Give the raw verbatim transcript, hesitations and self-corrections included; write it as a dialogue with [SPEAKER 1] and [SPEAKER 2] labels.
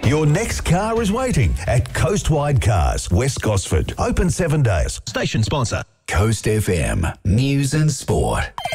[SPEAKER 1] Your next car is waiting at Coastwide Cars, West Gosford. Open seven days.
[SPEAKER 2] Station sponsor.
[SPEAKER 3] Coast F M. News and Sport.